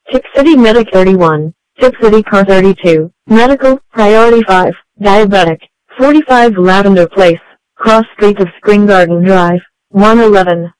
Tip City Medic 31, Tip City Car 32, Medical, Priority 5, Diabetic, 45 Lavender Place, Cross Street of Spring Garden Drive, 111.